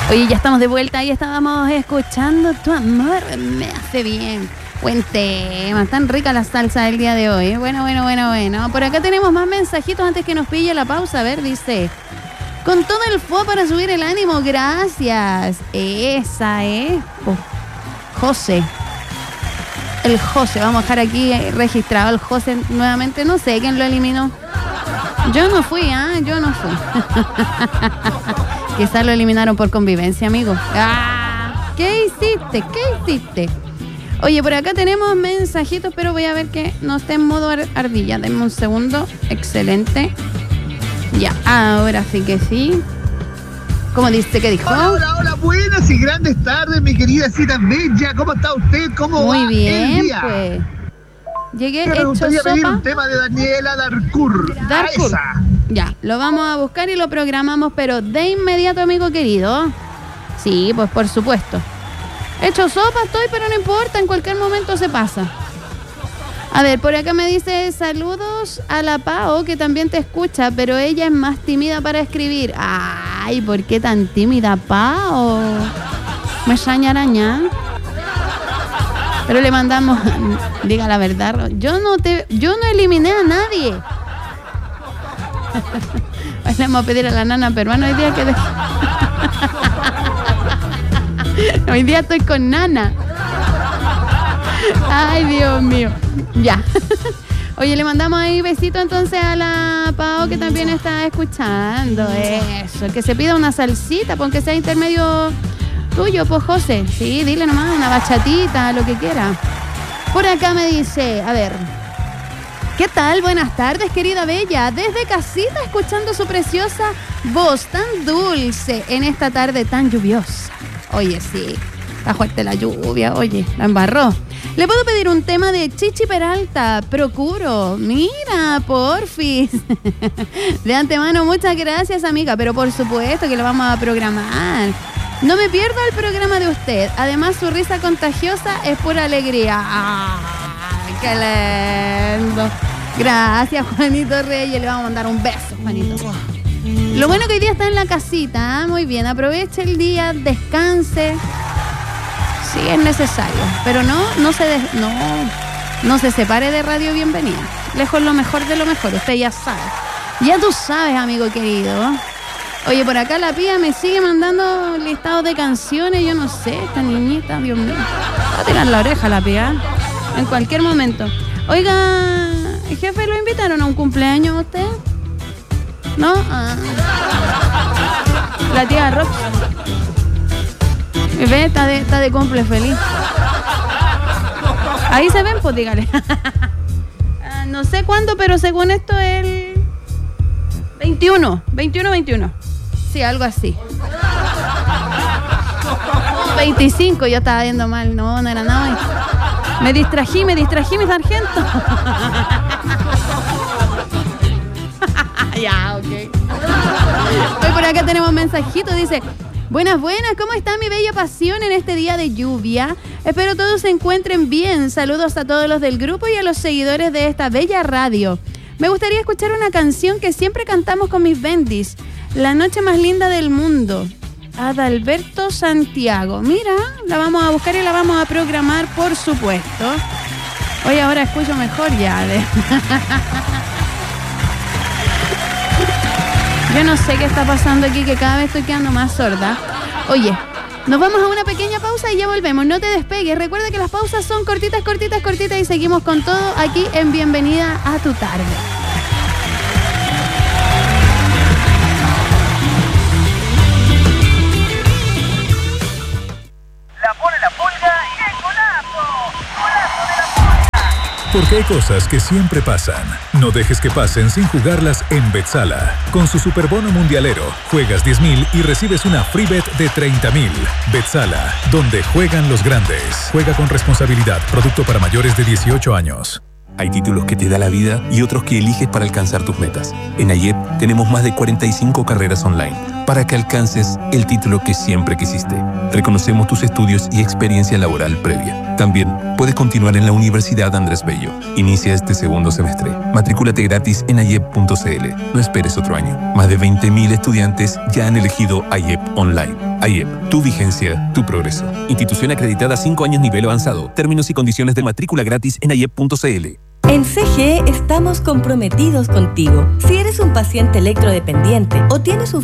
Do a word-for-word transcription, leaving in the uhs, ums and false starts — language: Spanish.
Oye, ya estamos de vuelta y estábamos escuchando Tu amor me hace bien. Buen tema, tan rica la salsa del día de hoy. Bueno, bueno, bueno, bueno. Por acá tenemos más mensajitos antes que nos pille la pausa. A ver, dice: con todo el fuego para subir el ánimo, gracias. Esa es ¿eh? oh, José. El José, vamos a dejar aquí registrado el José nuevamente. No sé quién lo eliminó. Yo no fui, ¿ah? ¿eh? Yo no fui. Quizás lo eliminaron por convivencia, amigo. ¡Ah! ¿Qué hiciste? ¿Qué hiciste? Oye, por acá tenemos mensajitos, pero voy a ver que no esté en modo ar- ardilla. Denme un segundo. Excelente. Ya, ahora sí que sí. ¿Cómo dice? ¿Qué dijo? Hola, hola, hola, buenas y grandes tardes, mi querida Cita Bella. ¿Cómo está usted? ¿Cómo Muy va bien, el día? pues. Llegué Me hecho gustaría sopa. pedir un tema de Daniela Darcourt. Darcourt. Esa. Ya, lo vamos a buscar y lo programamos, pero de inmediato, amigo querido. Sí, pues por supuesto. Hecho sopa estoy, pero no importa, en cualquier momento se pasa. A ver, por acá me dice: saludos a la Pao, que también te escucha, pero ella es más tímida para escribir. Ay, ¿por qué tan tímida, Pao? Me extraña araña. Pero le mandamos, diga la verdad, yo no te, yo no eliminé a nadie. Hoy le vamos a pedir a la nana peruana hoy día que deje. Hoy día estoy con nana. Ay, Dios mío. Ya. Oye, le mandamos ahí besito entonces a la Pao, que también está escuchando. Eso, que se pida una salsita, porque sea intermedio tuyo, pues, José. Sí, dile nomás, una bachatita, lo que quiera. Por acá me dice, a ver: ¿qué tal? Buenas tardes, querida Bella. Desde casita, escuchando su preciosa voz tan dulce en esta tarde tan lluviosa. Oye, sí, está fuerte la lluvia, oye, la embarró. ¿Le puedo pedir un tema de Chichi Peralta? Procuro. Mira, porfis. De antemano, muchas gracias, amiga, pero por supuesto que lo vamos a programar. No me pierdo el programa de usted. Además, su risa contagiosa es pura alegría. ¡Ay, qué lindo! Gracias, Juanito Reyes. Le vamos a mandar un beso, Juanito. Lo bueno que hoy día está en la casita, ¿eh? Muy bien, aproveche el día, descanse. Sí, es necesario, pero no, no se de, no, no se separe de Radio Bienvenida. Lejos lo mejor de lo mejor, usted ya sabe. Ya tú sabes, amigo querido. Oye, por acá la Pía me sigue mandando listados de canciones. Yo no sé, esta niñita, Dios mío. Va a tirar la oreja la Pía, en cualquier momento. Oiga, jefe, ¿lo invitaron a un cumpleaños a usted? ¿No? Ah. La tía Rox. Ve, está de, está de cumple feliz. Ahí se ven, pues dígale. Ah, no sé cuándo, pero según esto el veintiuno, veintiuno, veintiuno. Sí, algo así. veinticinco, yo estaba viendo mal. No, no era nada. Me distrají, me distrají, mi sargento. Ya, ok. Hoy por acá tenemos mensajitos, dice: buenas, buenas, ¿cómo está mi bella pasión en este día de lluvia? Espero todos se encuentren bien. Saludos a todos los del grupo y a los seguidores de esta bella radio. Me gustaría escuchar una canción que siempre cantamos con mis bendis, La noche más linda del mundo, Adalberto Santiago. Mira, la vamos a buscar y la vamos a programar, por supuesto. Hoy ahora escucho mejor ya. De... Yo no sé qué está pasando aquí, que cada vez estoy quedando más sorda. Oye, nos vamos a una pequeña pausa y ya volvemos. No te despegues. Recuerda que las pausas son cortitas, cortitas, cortitas y seguimos con todo aquí en Bienvenida a tu tarde. La pone la pulga y el golazo. Golazo de la pulga. Porque hay cosas que siempre pasan. No dejes que pasen sin jugarlas en Betsala. Con su superbono mundialero, juegas diez mil y recibes una free bet de treinta mil. Betsala, donde juegan los grandes. Juega con responsabilidad. Producto para mayores de dieciocho años. Hay títulos que te da la vida y otros que eliges para alcanzar tus metas. En AYEP tenemos más de cuarenta y cinco carreras online para que alcances el título que siempre quisiste. Reconocemos tus estudios y experiencia laboral previa. También puedes continuar en la Universidad Andrés Bello. Inicia este segundo semestre. Matricúlate gratis en ayep punto c l. No esperes otro año. Más de veinte mil estudiantes ya han elegido AYEP Online. A I E P, tu vigencia, tu progreso. Institución acreditada cinco años nivel avanzado. Términos y condiciones de matrícula gratis en I E P punto C L. En C G E estamos comprometidos contigo. Si eres un paciente electrodependiente o tienes un